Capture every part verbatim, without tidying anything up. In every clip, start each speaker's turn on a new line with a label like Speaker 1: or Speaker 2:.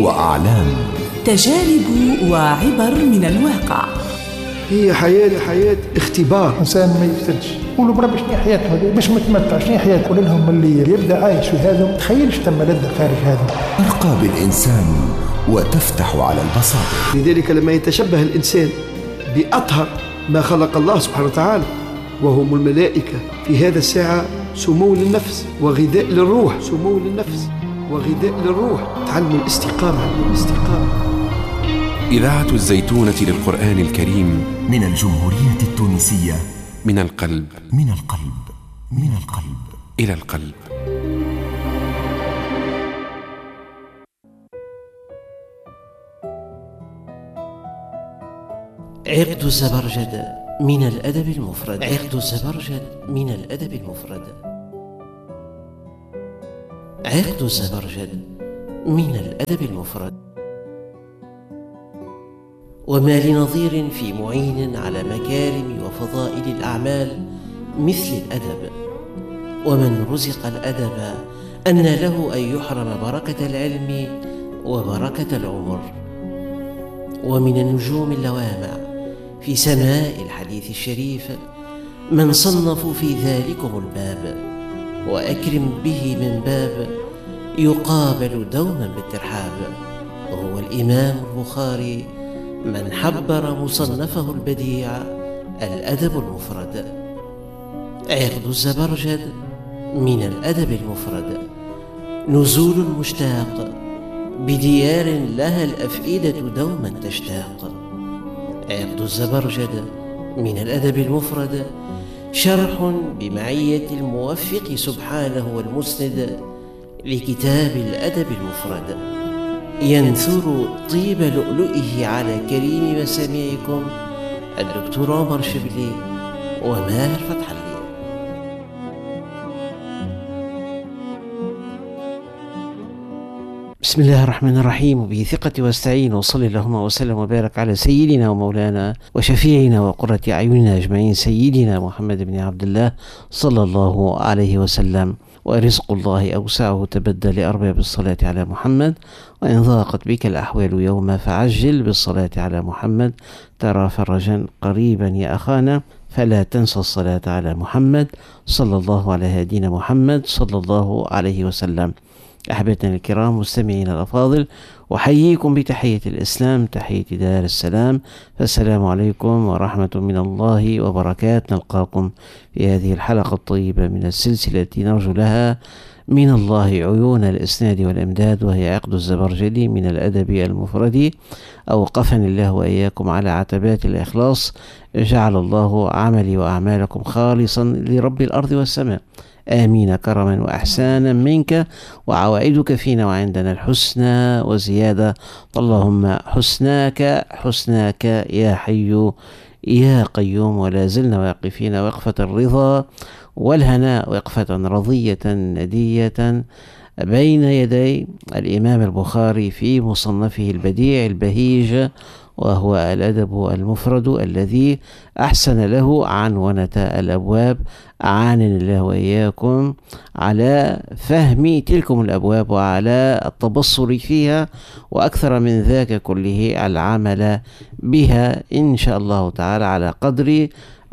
Speaker 1: وأعلام،
Speaker 2: تجارب وعبر من الواقع.
Speaker 3: هي حياة حياة اختبار.
Speaker 4: إنسان ما يفتدش قولوا بربي شنو حياته هذه باش متمتع، شنو حياته؟ قول لهم اللي يبدأ عايش في هذا تخيلش تم لذة خارج هذا.
Speaker 1: ترقى بالإنسان وتفتح على البصائر.
Speaker 3: لذلك لما يتشبه الإنسان بأطهر ما خلق الله سبحانه وتعالى وهم الملائكة، في هذا الساعة سمو للنفس وغذاء للروح، سمو للنفس وغذاء للروح. تعلم الاستقامة. الاستقامة.
Speaker 5: إذاعة الزيتونة للقرآن الكريم
Speaker 1: من الجمهورية التونسية،
Speaker 5: من القلب
Speaker 1: من القلب من القلب
Speaker 5: إلى القلب.
Speaker 6: عقد الزبرجد من الأدب المفرد. عقد الزبرجد من الأدب المفرد. عقد الزبرجد من الأدب المفرد. وما لنظير في معين على مكارم وفضائل الأعمال مثل الأدب، ومن رزق الأدب أن له أن يحرم بركة العلم وبركة العمر. ومن النجوم اللوامع في سماء الحديث الشريف من صنفوا في ذلكم الباب، وأكرم به من باب يقابل دوما بالترحاب، وهو الإمام البخاري من حبر مصنفه البديع الأدب المفرد. عقد الزبرجد من الأدب المفرد. نزول مشتاق بديار لها الأفئدة دوما تشتاق. عقد الزبرجد من الأدب المفرد. شرح بمعية الموفق سبحانه والمسند لكتاب الأدب المفرد، ينثر طيب لؤلؤه على كريم مسامعكم الدكتور عمر شبلي وماهر فتح الله. بسم الله الرحمن الرحيم، وبه ثقتي واستعين، وصلي اللهم وسلم وبارك على سيدنا ومولانا وشفيعنا وقرة أعيننا أجمعين سيدنا محمد بن عبد الله صلى الله عليه وسلم. ورزق الله أوسعه تبدى لأرباب الصلاة على محمد، وإن ضاقت بك الأحوال يوما فعجل بالصلاة على محمد، ترى فرجا قريبا يا أخانا، فلا تنسى الصلاة على محمد صلى الله على هدينا محمد صلى الله عليه وسلم. أحبتنا الكرام مستمعين الأفاضل، وحييكم بتحية الإسلام، تحية دار السلام، فالسلام عليكم ورحمة من الله وبركاته. نلقاكم في هذه الحلقة الطيبة من السلسلة التي نرجو لها من الله عيون الإسناد والإمداد، وهي عقد الزبرجد من الأدب المفرد. أوقفني الله وإياكم على عتبات الإخلاص، جعل الله عملي وأعمالكم خالصا لرب الأرض والسماء. آمين كرما وأحسانا منك، وعوائدك فينا وعندنا الحسنى وزيادة. اللهم حسناك حسناك يا حي يا قيوم. ولا زلنا واقفين وقفة الرضا والهناء، وقفة رضية ندية بين يدي الإمام البخاري في مصنفه البديع البهيج، وهو الأدب المفرد الذي أحسن له عنونة الأبواب. أعانني الله وإياكم على فهم تلكم الأبواب وعلى التبصر فيها، وأكثر من ذاك كله العمل بها إن شاء الله تعالى على قدر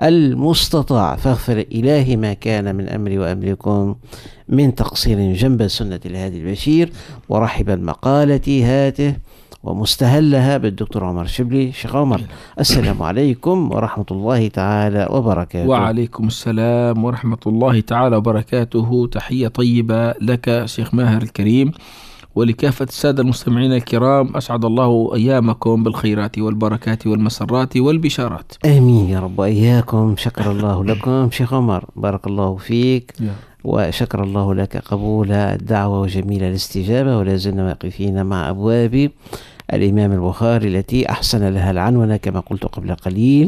Speaker 6: المستطاع. فاغفر إلهي ما كان من أمري وأمركم من تقصير جنب سنة الهادي البشير. ورحب المقالة هاته ومستهلها بالدكتور عمر شبلي. شيخ عمر، السلام عليكم ورحمة الله تعالى وبركاته.
Speaker 7: وعليكم السلام ورحمة الله تعالى وبركاته. تحية طيبة لك شيخ ماهر الكريم، ولكافة السادة المستمعين الكرام. أسعد الله أيامكم بالخيرات والبركات والمسرات والبشارات.
Speaker 6: آمين يا رب وإياكم. شكر الله لكم شيخ عمر، بارك الله فيك، وشكر الله لك قبول الدعوة وجميل الاستجابة. ولا زلنا واقفين مع أبواب الإمام البخاري التي أحسن لها العنونة كما قلت قبل قليل.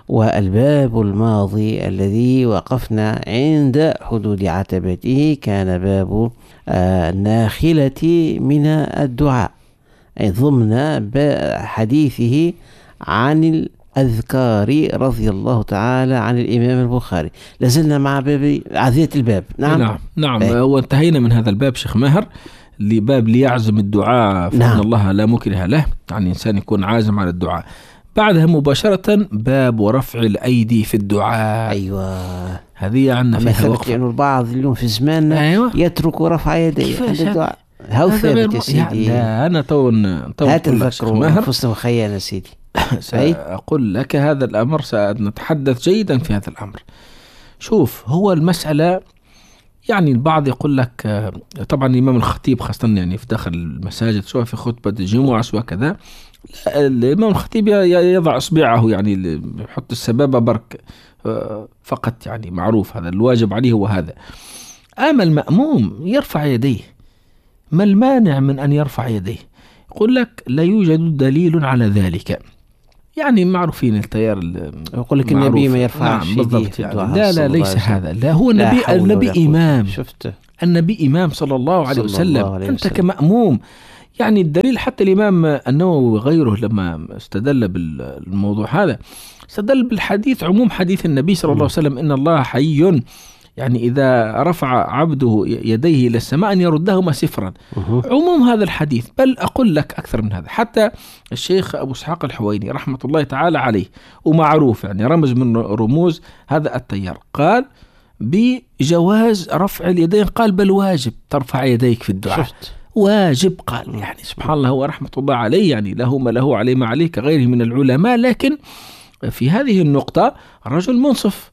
Speaker 6: والباب الماضي الذي وقفنا عند حدود عتبته كان باب الناخلة من الدعاء، أي ضمن حديثه عن الأذكار رضي الله تعالى عن الإمام البخاري. لازلنا مع باب عذية الباب. نعم
Speaker 7: نعم, نعم. وانتهينا من هذا الباب شيخ ماهر. لباب ليعزم الدعاء فإن
Speaker 6: نعم.
Speaker 7: الله لا مكره له، يعني إنسان يكون عازم على الدعاء. بعدها مباشرة باب ورفع الأيدي في الدعاء.
Speaker 6: أيوة،
Speaker 7: هذه عندنا فيها وقفة،
Speaker 6: لأنه البعض اليوم في زماننا
Speaker 7: أيوة.
Speaker 6: يترك رفع يديه عند الدعاء. هاو ثابت يا سيدي.
Speaker 7: لا أنا تو
Speaker 6: هات نفكروا أنفسنا وخيانا سيدي.
Speaker 7: سأقول لك هذا الأمر، سنتحدث جيدا في هذا الأمر. شوف، هو المسألة يعني البعض يقول لك طبعا الإمام الخطيب خاصة يعني في داخل المساجد سواء في خطبة الجمعة سواء كذا، الإمام الخطيب يضع إصبعه يعني يحط السبابة برك فقط، يعني معروف هذا الواجب عليه هو هذا. أما المأموم يرفع يديه، ما المانع من أن يرفع يديه؟ يقول لك لا يوجد دليل على ذلك، يعني معروفين التيار
Speaker 6: يقول لك النبي ما يرفعش
Speaker 7: نعم يديه في الدعاء. لا لا ليس هذا، لا هو النبي النبي إمام،
Speaker 6: شفته
Speaker 7: النبي إمام صلى الله عليه وسلم،
Speaker 6: الله عليه
Speaker 7: أنت
Speaker 6: وسلم.
Speaker 7: كمأموم يعني الدليل حتى الإمام النووي وغيره لما استدل بالموضوع هذا استدل بالحديث، عموم حديث النبي صلى الله عليه وسلم إن الله حي، يعني إذا رفع عبده يديه إلى السماء أن يردهما صفرا. عموم هذا الحديث، بل أقول لك أكثر من هذا، حتى الشيخ أبو إسحاق الحويني رحمة الله تعالى عليه ومعروف يعني رمز من رموز هذا التيار، قال بجواز رفع اليدين، قال بل واجب ترفع يديك في الدعاء. شفت. واجب، قال يعني سبحان الله ورحمة الله عليه، يعني له ما له عليه ما عليه كغيره من العلماء، لكن في هذه النقطة رجل منصف.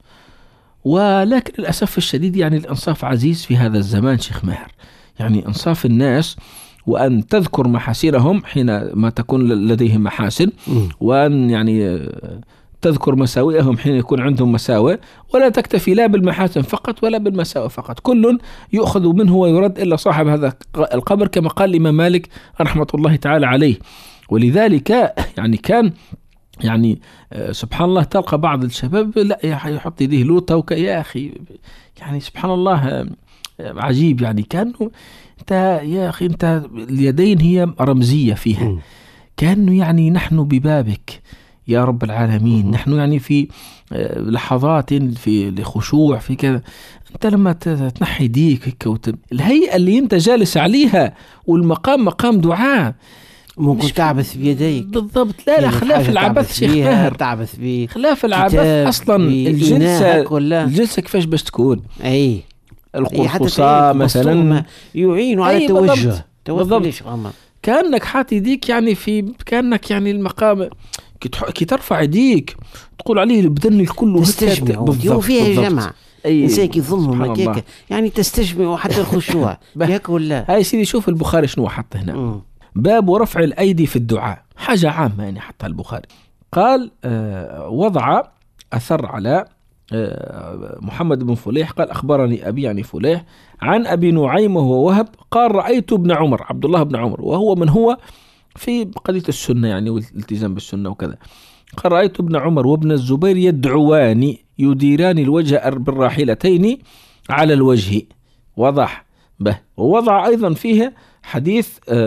Speaker 7: ولكن للأسف الشديد يعني الإنصاف عزيز في هذا الزمان شيخ ماهر، يعني إنصاف الناس وأن تذكر محاسنهم حينما تكون لديهم محاسن، وأن يعني تذكر مساوئهم حين يكون عندهم مساوئ، ولا تكتفي لا بالمحاسن فقط ولا بالمساوئ فقط، كل يؤخذ منه ويرد إلا صاحب هذا القبر، كما قال الإمام مالك رحمة الله تعالى عليه. ولذلك يعني كان يعني سبحان الله تلقى بعض الشباب لا يحط يديه لوطة وك يا أخي، يعني سبحان الله عجيب، يعني كانوا أنت يا أخي أنت اليدين هي رمزية فيها، كأنه يعني نحن ببابك يا رب العالمين، نحن يعني في لحظات في الخشوع في كذا، أنت لما تنحي يديك هيك وت... الهيئة اللي أنت جالس عليها والمقام مقام دعاء،
Speaker 6: ممكن تعبث بيديك
Speaker 7: بالضبط. لا لا خلاف العبث شيخ ماهر،
Speaker 6: تعبث بيه
Speaker 7: خلاف العبث أصلا. الجلسة الجلسة كيفاش باش تكون؟
Speaker 6: أي
Speaker 7: القرصاء مثلا
Speaker 6: يعين على التوجه بالضبط،
Speaker 7: كأنك حاطي يديك يعني في كأنك يعني المقام كي ترفع يديك تقول عليه البدن الكل
Speaker 6: تستجمع وفيها جمع إنسان يظلم هكاك يعني تستجمع حتى الخشوع ياك ولا.
Speaker 7: هاي سيدي شوف البخاري شنو حط هنا، م. باب ورفع الأيدي في الدعاء، حاجة عامة يعني حتى البخاري قال آه وضع أثر على آه محمد بن فليح قال أخبرني أبي يعني فليح عن أبي نعيم وهو وهب قال رأيت ابن عمر عبد الله بن عمر وهو من هو في قضية السنة يعني والالتزام بالسنة وكذا، قال رأيت ابن عمر وابن الزبير يدعوان يديران الوجه بالراحلتين على الوجه، وضح به. ووضع أيضا فيها حديث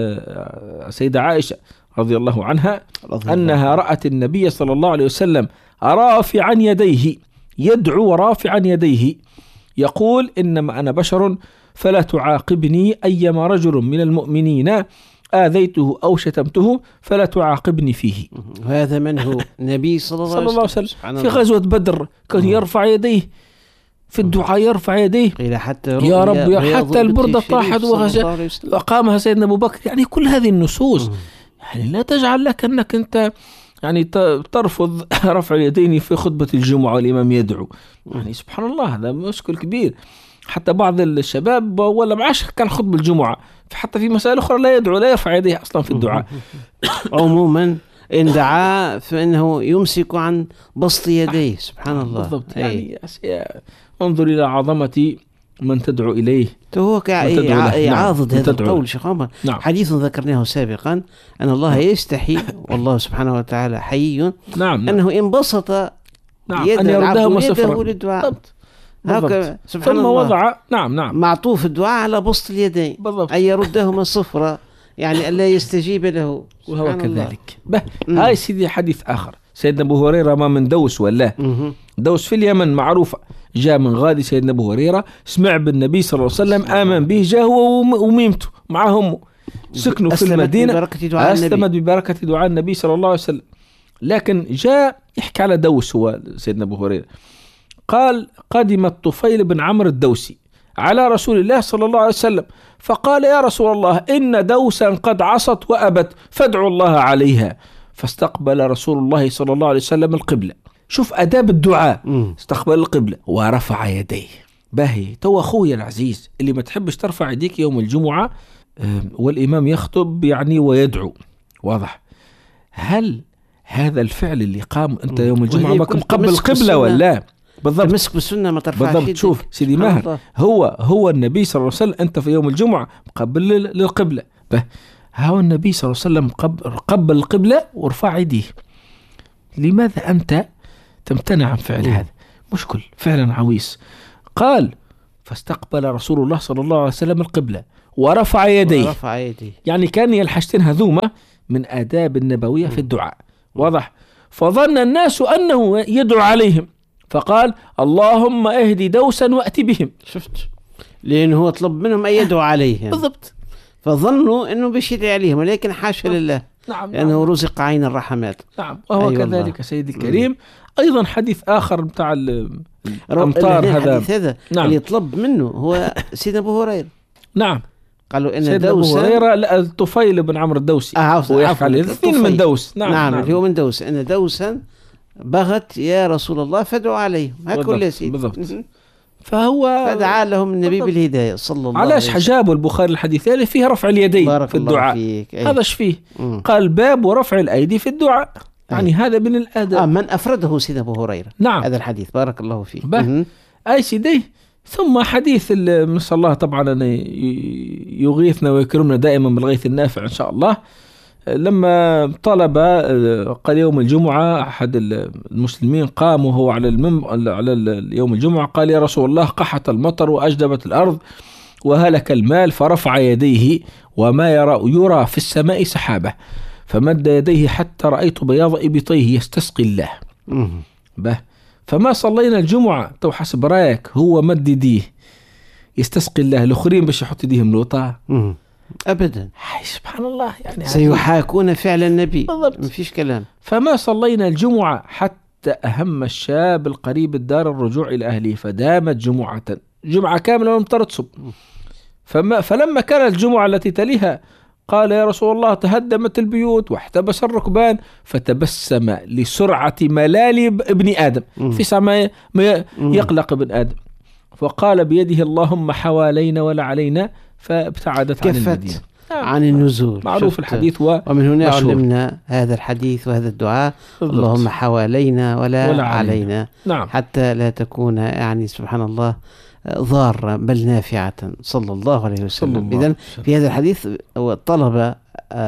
Speaker 7: آه سيدة عائشة رضي الله عنها رضي أنها الله. رأت النبي صلى الله عليه وسلم رافعا يديه يدعو رافعا يديه يقول إنما أنا بشر فلا تعاقبني أيما رجل من المؤمنين آذيته أو شتمته فلا تعاقبني فيه.
Speaker 6: هذا من هو النبي صلى الله عليه وسلم
Speaker 7: في غزوة بدر كان يرفع يديه في الدعاء، يرفع يديه
Speaker 6: إلى حتى
Speaker 7: يا رب يا حتى البردة طاحت وقامها سيدنا أبو بكر. يعني كل هذه النصوص يعني لا تجعل لك أنك أنت يعني ترفض رفع اليدين في خطبة الجمعة والإمام يدعو، يعني سبحان الله هذا مشكل كبير. حتى بعض الشباب ولا معاش كان خطبة الجمعة حتى في مسائل أخرى لا يدعو لا يرفع يديه أصلا في الدعاء.
Speaker 6: عموما إن دعا فإنه يمسك عن بسط يديه سبحان الله
Speaker 7: بالضبط. يعني انظر إلى عظمة من تدعو إليه،
Speaker 6: هو كعاضد هذا القول شيخ عمر. نعم. حديث ذكرناه سابقا أن الله نعم. يستحي والله سبحانه وتعالى حي نعم. أنه إن بسط
Speaker 7: نعم. أن يرده مصفرا
Speaker 6: للدعاء
Speaker 7: ثم وضع نعم نعم
Speaker 6: معطوف الدعاء على بسط اليدين أن يردهما صفرا يعني ألا يستجيب له
Speaker 7: وهو كذلك. هاي سيدي حديث آخر سيدنا أبو هريرة ما من دوس ولا دوس في اليمن معروفة، جاء من غادي سيدنا أبو هريرة سمع بالنبي صلى الله عليه وسلم آمن به، جاء هو وميمته معهم سكنوا في المدينة، استمد ببركة دعاء النبي صلى الله عليه وسلم. لكن جاء يحكي على دوس هو سيدنا أبو هريرة، قال قدم الطفيل بن عمرو الدوسي على رسول الله صلى الله عليه وسلم فقال يا رسول الله إن دوسا قد عصت وأبت فادعوا الله عليها، فاستقبل رسول الله صلى الله عليه وسلم القبلة. شوف أداب الدعاء، استقبل القبلة ورفع يديه. باهي تو أخوي العزيز اللي ما تحبش ترفع يديك يوم الجمعة والإمام يخطب يعني ويدعو، واضح؟ هل هذا الفعل اللي قام أنت يوم الجمعة ما مقبل القبلة ولا؟ بالضبط،
Speaker 6: مسك بالسنة ما ترفعش
Speaker 7: بالضبط. شوف سيدي ماهر، هو هو النبي صلى الله عليه وسلم أنت في يوم الجمعة مقبل للقبلة، هو النبي صلى الله عليه وسلم قبل القبلة ورفع يديه. لماذا أنت تمتنع عن فعل هذا؟ مشكل فعلا عويس. قال فاستقبل رسول الله صلى الله عليه وسلم القبلة ورفع يديه،
Speaker 6: ورفع يديه.
Speaker 7: يعني كان الحاجتين هذوما من آداب النبوية في الدعاء، واضح؟ فظن الناس أنه يدعو عليهم فقال اللهم اهدي دوسا وأتي بهم.
Speaker 6: شفت؟ لأنه هو طلب منهم أن يدعو عليهم
Speaker 7: بالضبط،
Speaker 6: فظنوا أنه بيش يدعي عليهم، ولكن حاشا لله،
Speaker 7: نعم،
Speaker 6: لأنه نعم. رزق عين الرحمات.
Speaker 7: نعم، وهو أيوة كذلك الله. سيدي الكريم م. أيضا حديث آخر بتاع الأمطار هذا,
Speaker 6: هذا نعم. اللي طلب منه هو سيدنا أبو هريرة.
Speaker 7: نعم،
Speaker 6: قالوا إن
Speaker 7: سيدنا أبو هريرة الطفيل بن عمرو الدوسي
Speaker 6: آه
Speaker 7: ويحكي عليه الاثنين من دوس.
Speaker 6: نعم نعم, نعم. هو من دوس، إن دوسا بغت يا رسول الله فادعوا عليهم، هكذا يا سيدي.
Speaker 7: بالضبط. فهو
Speaker 6: فدعا لهم النبي بالضبط. بالهداية صلى الله عليه وسلم.
Speaker 7: علاش حجابه البخاري الحديث اللي فيه رفع اليدين في الدعاء، هذا ايش فيه؟ مم. قال باب ورفع الأيدي في الدعاء، يعني أي. هذا من الآداب.
Speaker 6: آه من أفرده سيدنا أبو هريرة
Speaker 7: نعم.
Speaker 6: هذا الحديث بارك الله فيه.
Speaker 7: أي سيدي. ثم حديث نسأل الله طبعا أن يغيثنا ويكرمنا دائما بالغيث النافع إن شاء الله. لما طلب قال يوم الجمعة أحد المسلمين قام وهو على المم على يوم الجمعة قال يا رسول الله قحط المطر وأجدبت الأرض وهلك المال، فرفع يديه وما يرى يرى في السماء سحابة، فمد يديه حتى رأيت بياض إبطيه يستسقي الله. به فما صلينا الجمعة تو حسب رايك هو مد يديه يستسقي الله، الآخرين باش يحط يديهم لوطا
Speaker 6: أبدا.
Speaker 7: سبحان الله، يعني
Speaker 6: سيحاكون فعل النبي بالضبط، ما فيش كلام.
Speaker 7: فما صلينا الجمعة حتى أهم الشاب القريب الدار الرجوع إلى أهله، فدامت جمعة جمعة كاملة لم ترتصب. فما فلما كانت الجمعة التي تليها قال يا رسول الله تهدمت البيوت واحتبس الركبان، فتبسم لسرعة ملال ابن آدم في سماء يقلق ابن آدم، فقال بيده اللهم حوالينا ولا علينا، فابتعدت عن المدينة
Speaker 6: عن النزول.
Speaker 7: معروف الحديث و...
Speaker 6: ومن هنا علمنا هذا الحديث وهذا الدعاء بالضبط. اللهم حوالينا ولا, ولا علينا, علينا.
Speaker 7: نعم.
Speaker 6: حتى لا تكون يعني سبحان الله ضارة بل نافعة صلى الله عليه وسلم. إذن في هذا الحديث طلب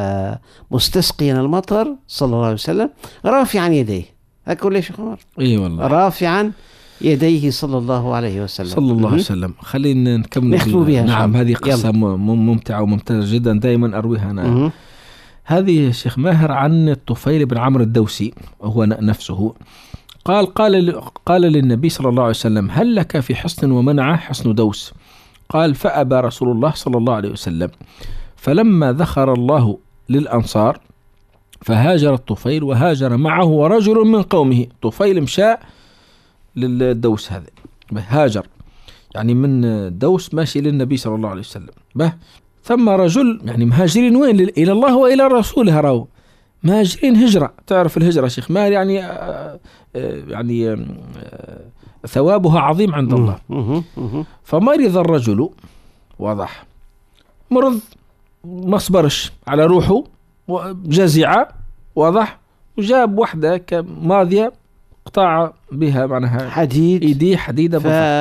Speaker 6: مستسقيا المطر صلى الله عليه وسلم رافعا يديه، هكذا يا شيخ عمر.
Speaker 7: اي والله
Speaker 6: رافعا يديه صلى الله عليه وسلم
Speaker 7: صلى الله عليه وسلم. خلينا نكمل بها. نعم، هذه قصة ممتعة وممتازة جدا، دائما أرويها أنا. مم. هذه الشيخ ماهر عن الطفيل بن عمرو الدوسي هو نفسه قال قال قال للنبي صلى الله عليه وسلم هل لك في حصن ومنعه؟ حصن دوس. قال فأبى رسول الله صلى الله عليه وسلم، فلما ذخر الله للأنصار فهاجر الطفيل وهاجر معه رجل من قومه. طفيل مشاء للدوس هذا، هاجر يعني من دوس ماشي للنبي صلى الله عليه وسلم. به ثم رجل يعني مهاجرين وين؟ إلى الله وإلى رسوله، راو مهاجرين هجرة. تعرف الهجرة شيخ ماهر يعني آآ آآ يعني آآ ثوابها عظيم عند الله. فمرض الرجل، واضح مرض ما صبرش على روحه وجزع، واضح، وجاب واحدة كماضية قطع بها معناها
Speaker 6: حديد
Speaker 7: ايديه حديدة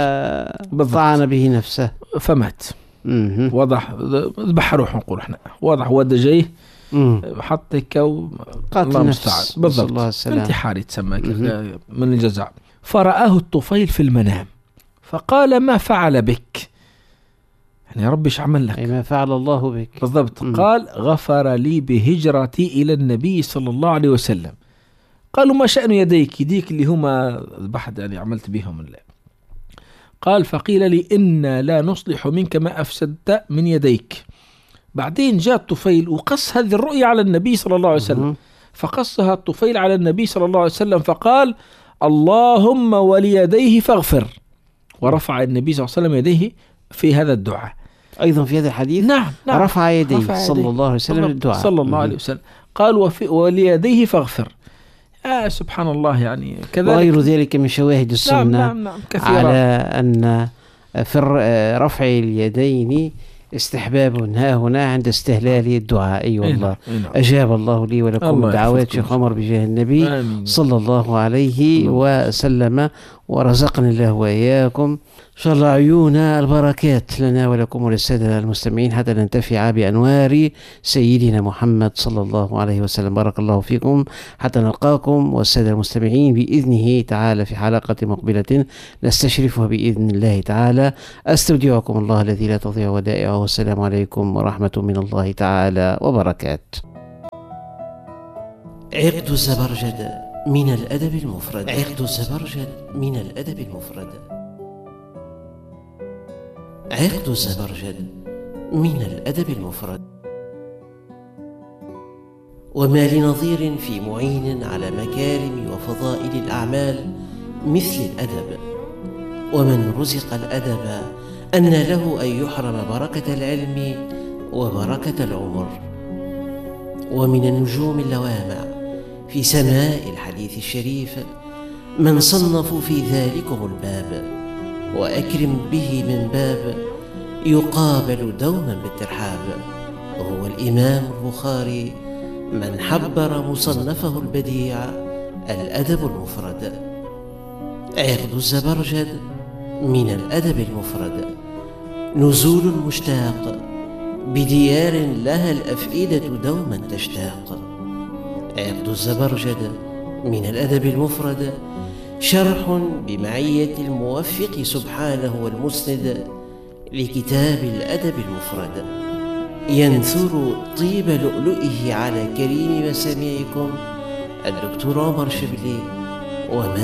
Speaker 6: فطعن به نفسه
Speaker 7: فمات. مم. واضح ذبح روحه نقول احنا، واضح ود جايه حط هيك
Speaker 6: قاتل نفس
Speaker 7: بالضبط، انتحار يتسمى من الجزع. فرآه الطفيل في المنام فقال ما فعل بك؟ يعني يا رب ايش عمل لك؟
Speaker 6: أي ما فعل الله بك
Speaker 7: بالضبط. مم. قال غفر لي بهجرتي إلى النبي صلى الله عليه وسلم. قالوا ما شأن يديك؟ يديك اللي هما ذبحت يعني عملت بهم الله. قال فقيل لي إنا لا نصلح منك ما أفسدت من يديك، بعدين جاء الطفيل وقص هذه الرؤيا على النبي صلى الله عليه وسلم، فقصها الطفيل على النبي صلى الله عليه وسلم فقال اللهم وليديه فاغفر، ورفع النبي صلى الله عليه وسلم يديه في هذا الدعاء.
Speaker 6: أيضا في هذا الحديث
Speaker 7: نعم, نعم
Speaker 6: رفع يديه
Speaker 7: رفع
Speaker 6: صلى الله عليه وسلم الدعاء
Speaker 7: صلى الله عليه وسلم، قال وفي وليديه فاغفر. آه سبحان الله، يعني كذلك
Speaker 6: وغير ذلك من شواهد السنة
Speaker 7: نعم نعم نعم كثيرة
Speaker 6: على أن في رفع اليدين استحباب ها هنا عند استهلال الدعاء. أي أيوة والله أجاب الله لي ولكم دعوات شيخ عمر بجاه النبي آمين. صلى الله عليه وسلم، ورزقنا الله وإياكم إن شاء الله عيون البركات لنا ولكم وللسادة المستمعين حتى ننتفع بأنوار سيدنا محمد صلى الله عليه وسلم. بارك الله فيكم حتى نلقاكم والسادة المستمعين بإذنه تعالى في حلقة مقبلة نستشرفها بإذن الله تعالى. أستودعكم الله الذي لا تضيع ودائعه، والسلام عليكم ورحمة من الله تعالى وبركاته. عقد الزبرجد من الأدب المفرد. عقد الزبرجد من الأدب المفرد. عقد الزبرجد من الأدب المفرد. وما لنظير في معين على مكارم وفضائل الأعمال مثل الأدب، ومن رزق الأدب أن له أن يحرم بركة العلم وبركة العمر. ومن النجوم اللوامع في سماء الحديث الشريف من صنفوا في ذلكم الباب، وأكرم به من باب يقابل دوما بالترحاب، وهو الإمام البخاري من حبر مصنفه البديع الأدب المفرد. عقد الزبرجد من الأدب المفرد. نزول مشتاق بديار لها الأفئدة دوما تشتاق. عقد الزبرجد من الأدب المفرد. شرح بمعية الموفق سبحانه والمسند لكتاب الأدب المفرد، ينثر طيب لؤلؤه على كريم مسامعكم الدكتور عمر شبلي. وما